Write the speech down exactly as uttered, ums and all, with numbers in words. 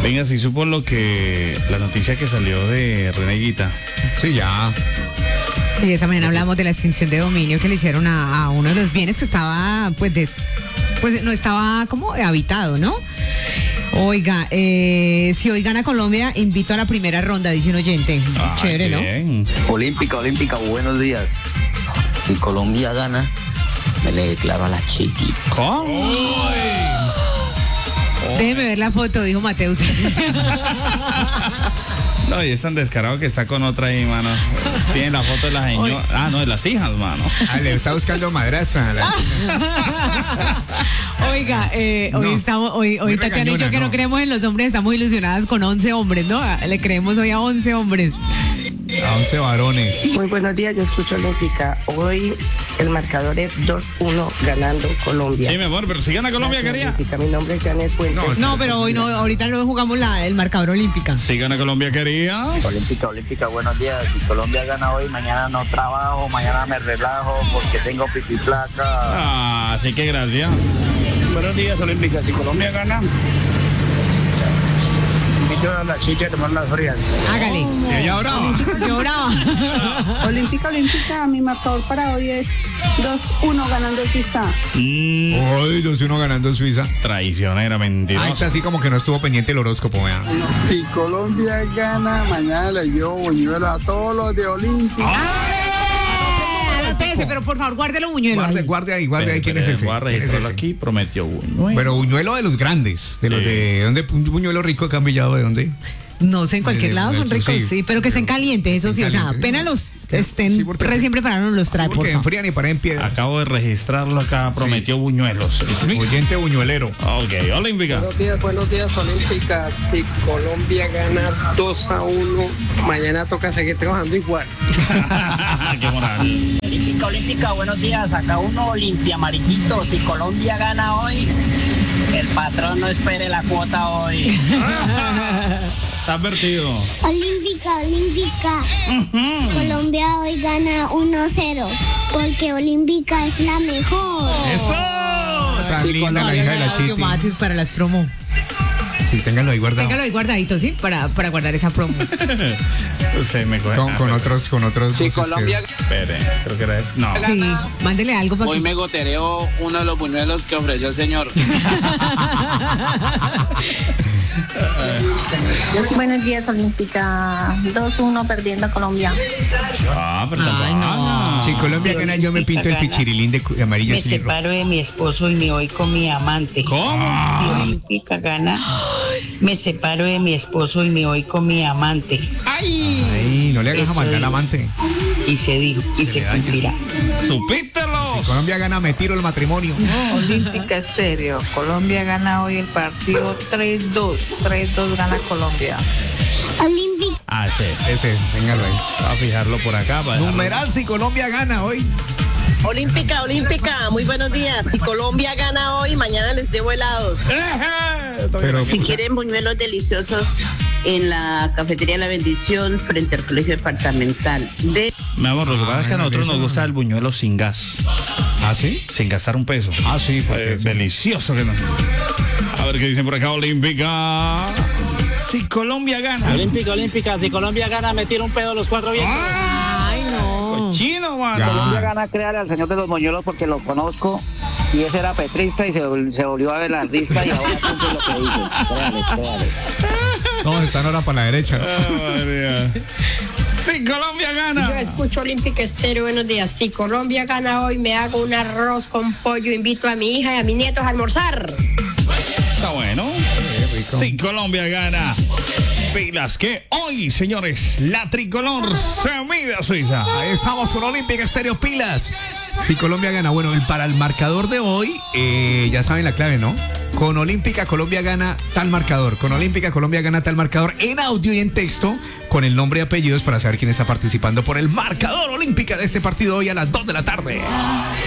Venga, si supo lo que, la noticia que salió de Reneguita. Sí, ya. Sí, esa mañana hablamos de la extinción de dominio que le hicieron a, a uno de los bienes que estaba, pues, des, pues no estaba como habitado, ¿no? Oiga, eh, si hoy gana Colombia, invito a la primera ronda, dice un oyente. Ah, Chévere, bien. ¿no? Olímpica, Olímpica, buenos días. Si Colombia gana, me le declaro a la Chiqui. ¿Cómo? Déjeme ver la foto, dijo Mateus. No, y es tan descarado que está con otra ahí, mano. Tiene la foto de las señoras. Ah, no, de las hijas, mano. Ah, le está buscando madrastra. La... Oiga, eh, hoy No, estamos, hoy, hoy muy Tatiana y yo regañona, que no. no. creemos en los hombres, estamos ilusionadas con once hombres, ¿no? Le creemos hoy a once hombres. A once varones. Muy buenos días, yo escucho Olímpica. Hoy el marcador es dos uno ganando Colombia. Sí, mi amor, pero si gana Colombia, Gracias, quería. Olímpica. Mi nombre es Janet Fuentes. No, pero hoy no, ahorita no jugamos la, el marcador olímpica. Si gana Colombia, quería. Olímpica, Olímpica, buenos días. Si Colombia gana hoy, mañana no trabajo, mañana me relajo porque tengo pipi placa. Ah, así que gracias. Buenos días, Olímpica. Si Colombia gana, invito a la chica a tomar las frías. Hágale. Y ella brava. Yo brava. Olímpica, Olímpica, mi marcador para hoy es dos uno ganando Suiza. Mm, Hoy dos uno ganando Suiza. traicionera, Ah, mentirosa. está así como que no estuvo pendiente el horóscopo, vean. Si Colombia gana, mañana le llevo buñuelo a todos los de Olímpica. Espérese, pero por favor, guárdelo, Buñuelo. Guarde, ahí. guarde ahí, guarde ahí. ¿Quién es ese? Voy a ¿Quién es registrarlo ese? aquí, prometió Buñuelo. Pero buñuelo de los grandes, de los Sí. de ¿dónde? Un buñuelo rico acá en Villado, ¿de dónde? No sé, en cualquier De- lado de- son ricos, sí. sí, pero que estén calientes, eso sí, o sea, Caliente. apenas los estén Sí, porque- recién preparados los trae, por Porque favor. enfrían y paran en piedras. Acabo de registrarlo acá, prometió buñuelos. Oyente buñuelero. Ok, Olímpica. Buenos días, buenos días, Olímpica. Si Colombia gana dos a uno, mañana toca seguir trabajando igual. Qué moral. Olímpica, Olímpica, buenos días. Acá uno Olimpia, mariquito. Si Colombia gana hoy, el patrón no espere la cuota hoy. Está advertido. Olímpica, Olímpica. Colombia hoy gana uno cero porque Olímpica es la mejor. ¡Eso! Tan linda la hija de la Chiti. Matis para las promo. Sí, ténganlo ahí guardado. Téngalo ahí guardadito, ¿sí? Para, para guardar esa promo. Usted me coge. Con, con otros, con otros. Si voces que- Colombia Espere, creo que era eso. No. Sí, mándele algo para hoy que... me gotereo uno de los buñuelos que ofreció el señor. Buenos días, Olímpica. dos uno perdiendo Colombia. Ah, pero Ay, tampoco. no. Si Colombia gana, yo me pinto el pichirilín de cu- amarillo. Me azul y rojo. separo de mi esposo y me voy con mi amante. ¿Cómo? Si Olímpica gana, me separo de mi esposo y me voy con mi amante. Ay, no le hagas a Eso mandar al digo. amante. Y se dijo, y Se se le daña. cumplirá. ¡Supítelos! Colombia gana, me tiro el matrimonio. Olímpica Estéreo. Colombia gana hoy el partido tres dos. tres dos gana Colombia. Olímpica. Ah, sí. Ese, téngalo ahí. Va a fijarlo por acá. Para dejarlo. Numeral si Colombia gana hoy. Olímpica, Olímpica, muy buenos días. Si Colombia gana hoy, mañana les llevo helados. Pero Si quieren buñuelos deliciosos en la cafetería La Bendición frente al colegio departamental de... Mi amor, lo que pasa es que a bueno, nosotros eso nos no. gusta el buñuelo sin gas. ¿Ah, sí? Sin gastar un peso. Ah, sí, porque Eh, delicioso que no. A ver qué dicen por acá, Olímpica. Si Colombia gana. Olímpica, Olímpica, si Colombia gana, me tiro un pedo los cuatro vientos. Ay, no. Chino, mano. Ya. Colombia gana, créale al señor de los moñuelos porque lo conozco. Y ese era petrista y se, vol- se volvió a velandista y ahora cumple lo que dice. Créale, créale. Todos están ahora para la derecha, ¿no? Ah, María. Si Colombia gana. escucho Olímpica Estéreo, buenos días. Si Colombia gana hoy, me hago un arroz con pollo, invito a mi hija y a mis nietos a almorzar. Está bueno. Si Colombia gana. Pilas que hoy, señores, la tricolor se mide a Suiza. Ahí estamos con Olímpica Estéreo Pilas. Si Colombia gana, bueno, el, para el marcador de hoy, eh, ya saben la clave, ¿no? Con Olímpica Colombia gana tal marcador. Con Olímpica Colombia gana tal marcador en audio y en texto con el nombre y apellidos para saber quién está participando por el marcador Olímpica de este partido hoy a las dos de la tarde.